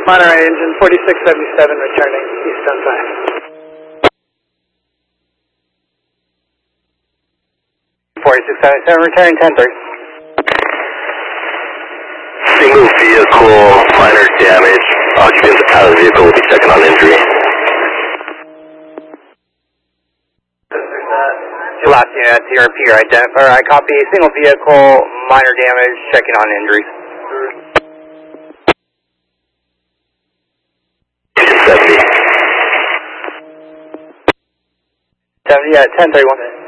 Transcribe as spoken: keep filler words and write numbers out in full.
Monterey engine forty-six seventy-seven returning east on five. forty-six seventy-seven returning ten three. Single vehicle, minor damage. Occupants out of the vehicle will be checking on injury. Last unit, T R P, identify. I copy. Single vehicle, minor damage, checking on injuries. seventy. seventy, yeah, ten thirty-one.